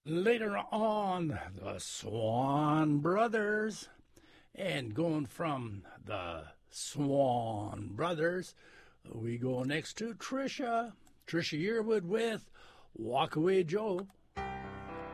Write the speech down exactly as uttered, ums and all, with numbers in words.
Later on, the Swan Brothers. And going from the Swan Brothers, we go next to Trisha. Trisha Yearwood with Walk Away Joe.